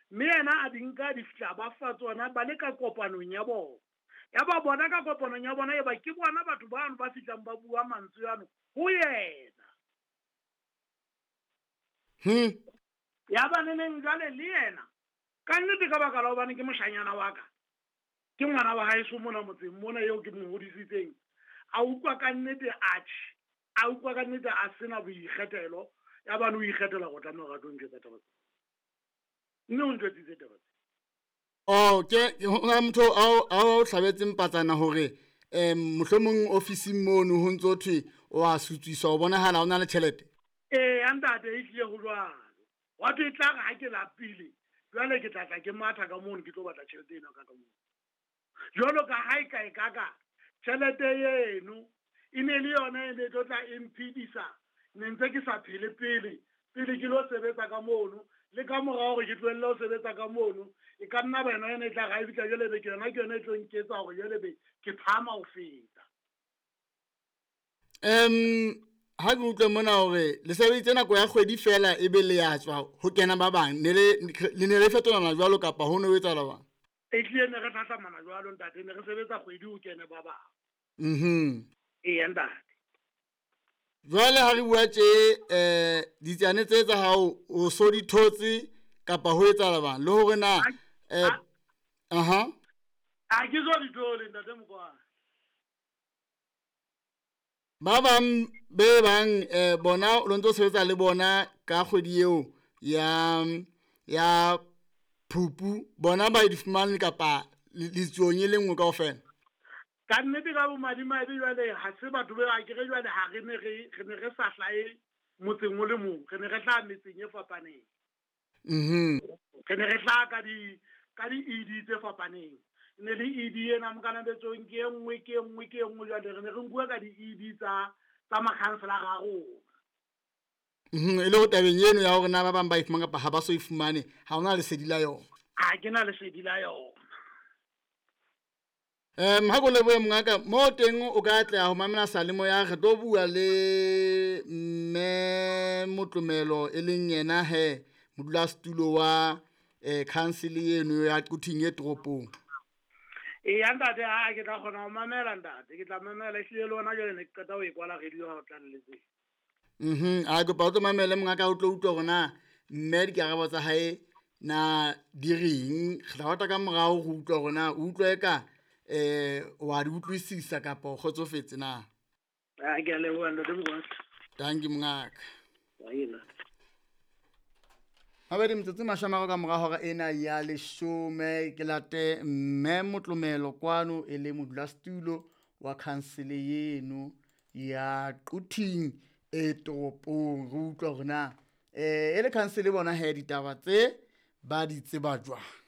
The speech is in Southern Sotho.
mme yena a di nka di fihla ba fa tsona ba le ka kopanong ya bona ya ba bona ka kopanong ya bona e ba ke bona batho bano ba fihlang ba bua mantswe yano ho yena ya ba neneng jwale le yena ka nnete ka baka la hobane ke moshanyana wa ka ke ngwana wa haeso mona motseng mona eo ke mo hodisitseng a utlwa ka nnete a utlwa ka nnete a sena boikgethelo ya bane o ikgethela go tlameha ga tlo tsa taba mme o ntjwetsitse taba ke hona motho a o hlabetseng patsana hore mohlomong ofising mono ho ntso thwe wa sutsiswa o bonahala o na le tjhelete ya ntate e tlile go jwalo wa tlo e tla ga ke lapile jwale ke tla ke matha ka mono ke tlo batla tjhelete ena ka mono jwalo ka ha e ka tjhelete yeno e ne le yona e ne tlo tla impedisa ne ntse ke sa phele pele ke lo sebetsa ka mono le ka morao gore ke tlohelle ho sebetsa ka mono e ka nna bana ene tla ga e fitla jwale be ke yona ke yona e tlo nketsa gore jwale be ke phama ho feta ha ke utlwe mona hore le sebeditse nako ya kgwedi fela e be le ya tswa ho kena ba bang le ne le fetolana jwalo kapa ho ne ho etsahala bang e tlile ne re tlhatlamana jwalo ntate ne re sebetsa kgwedi ho kene ba bang ntate jwale ha re bua tje ditsane tse tsa hao o so di thotse kapa ho etsahala bang le hore na a ke zo di thole ntate mokwana ba bang bona o ntse o sebetsa le bona ka kgwedi eo ya Phupu bona ba di fumane kapa letsuong le nngwe kaofela ka nnete ka bomadimabe jwale ha se batho ba a kere jwale ha re ne re sa hlae motseng o le mong re ne re tla metseng e fapaneng re ne re tla ka di edi tse fapaneng ne le edi ena mokana betsong ke engwe jwale re ne re nkua ka di edi tsa makhansela ga rona e le go tabeng eno ya gore na ba bang ba ifumana kapa ha ba so ifumane ha ona lesedi la yona ha ke na lesedi la yona ha go leboe mongaka mo teng o ka tla ho mamela salemo ya re tlo bua le mme Motlomelo e leng yena modulasetulo wa council eno ya Quthing e toropong ya ntate ha ke tla kgona ho mamela ntate ke tla mamela hlile le ona jwale ne ke qeta ho e kwala radio ha o tla lletse a go pa o tlo mamele mongaka o tlo utlwa gore na mme dikarabo tsa hae na di reng re tla ka morao go utlwa gore na o utlwa eka wa di utlwisisa kapa o kgotsofetse na ke a leboha ntate mokwana danki mongaka ina Mabedi metsotso mashamaro ka mora hora ena ya 10 ke late mme Motlomelo kwano e le modulasetulo wa council eno ya Quthing e toropong re utlwa gore na e le council bona ditaba tse ba di tseba jwang